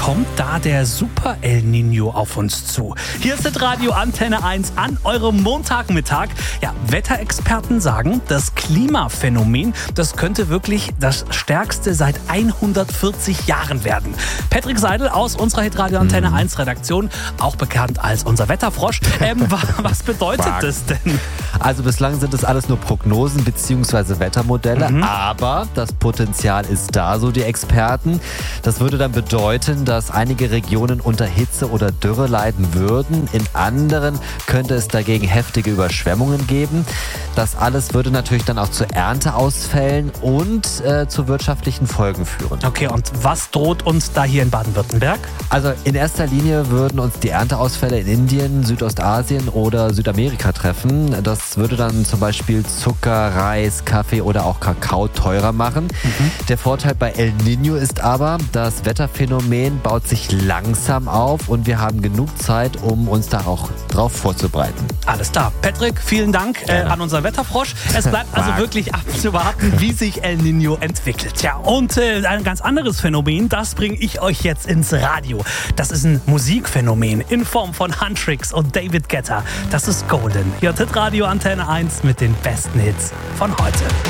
kommt da der Super El Niño auf uns zu. Hier ist das Radio Antenne 1 an eurem Montagmittag. Ja, Wetterexperten sagen, das Klimaphänomen, das könnte wirklich das stärkste seit 140 Jahren werden. Patrick Seidel aus unserer Hitradio Antenne 1 Redaktion, auch bekannt als unser Wetterfrosch. Was bedeutet das denn? Also bislang sind es alles nur Prognosen bzw. Wettermodelle, aber das Potenzial ist da, so die Experten. Das würde dann bedeuten, dass einige Regionen unter Hitze oder Dürre leiden würden. In anderen könnte es dagegen heftige Überschwemmungen geben. Das alles würde natürlich dann auch zu Ernteausfällen und zu wirtschaftlichen Folgen führen. Okay, und was droht uns da hier in Baden-Württemberg? Also in erster Linie würden uns die Ernteausfälle in Indien, Südostasien oder Südamerika treffen. Das würde dann zum Beispiel Zucker, Reis, Kaffee oder auch Kakao teurer machen. Der Vorteil bei El Niño ist aber, das Wetterphänomen baut sich langsam auf und wir haben genug Zeit, um uns da auch drauf vorzubereiten. Alles klar. Patrick, vielen Dank an unseren Wetterfrosch. Es bleibt also wirklich abzuwarten, wie sich El Niño entwickelt. Ja, und ein ganz anderes Phänomen, das bringe ich euch jetzt ins Radio. Das ist ein Musikphänomen in Form von Huntrix und David Guetta. Das ist Golden. Hier ist Radio Antenne 1 mit den besten Hits von heute.